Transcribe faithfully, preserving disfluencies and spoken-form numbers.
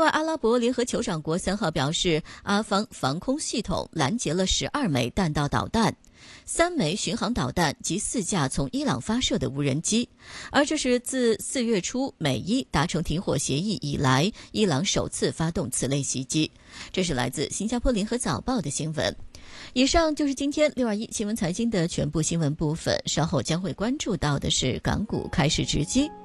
外，阿拉伯联合酋长国三号表示，阿方防空系统拦截了十二枚弹道导弹、三枚巡航导弹及四架从伊朗发射的无人机，而这是自四月初美伊达成停火协议以来，伊朗首次发动此类袭击。这是来自新加坡联合早报的新闻。以上就是今天六二一新闻财经的全部新闻部分，稍后将会关注到的是港股开市直击。